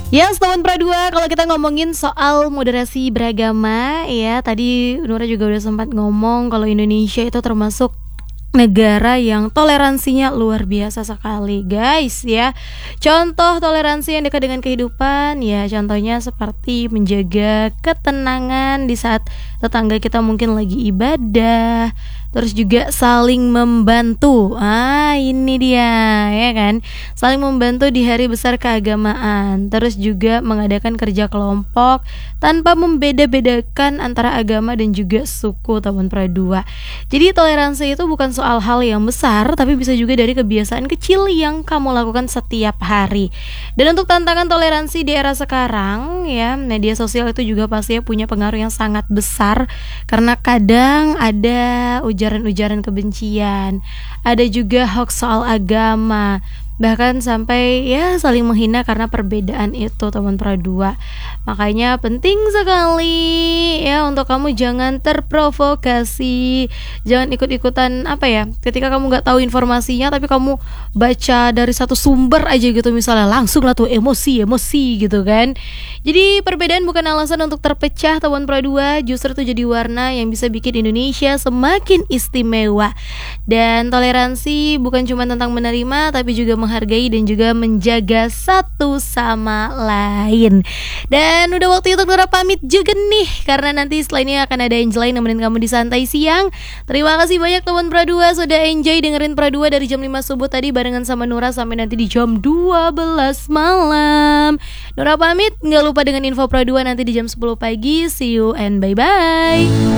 Ya, teman Pradua, kalau kita ngomongin soal moderasi beragama, ya tadi Nura juga udah sempat ngomong kalau Indonesia itu termasuk negara yang toleransinya luar biasa sekali, guys, ya. Contoh toleransi yang dekat dengan kehidupan, ya contohnya seperti menjaga ketenangan di saat tetangga kita mungkin lagi ibadah. Terus juga saling membantu. Ini dia, ya kan? Saling membantu di hari besar keagamaan. Terus juga mengadakan kerja kelompok tanpa membeda-bedakan antara agama dan juga suku, teman Pradua. Jadi toleransi itu bukan soal hal yang besar, tapi bisa juga dari kebiasaan kecil yang kamu lakukan setiap hari. Dan untuk tantangan toleransi di era sekarang, ya, media sosial itu juga pastinya punya pengaruh yang sangat besar, karena kadang ada ujaran-ujaran kebencian, ada juga hoax soal agama, bahkan sampai ya saling menghina karena perbedaan itu, teman Pradua. Makanya penting sekali ya untuk kamu jangan terprovokasi, jangan ikut-ikutan ketika kamu nggak tahu informasinya tapi kamu baca dari satu sumber aja gitu, misalnya langsung lah tuh emosi gitu kan. Jadi perbedaan bukan alasan untuk terpecah, teman Pradua, justru itu jadi warna yang bisa bikin Indonesia semakin istimewa. Dan toleransi bukan cuma tentang menerima tapi juga menghargai dan juga menjaga satu sama lain. Dan udah waktu untuk Nura pamit juga nih, karena nanti setelah ini akan ada Angela yang nemenin kamu di Santai Siang. Terima kasih banyak teman Pradua sudah enjoy dengerin Pradua dari jam 5 subuh tadi barengan sama Nura sampai nanti di jam 12 malam. Nura pamit, gak lupa dengan info Pradua nanti di jam 10 pagi. See you and bye-bye.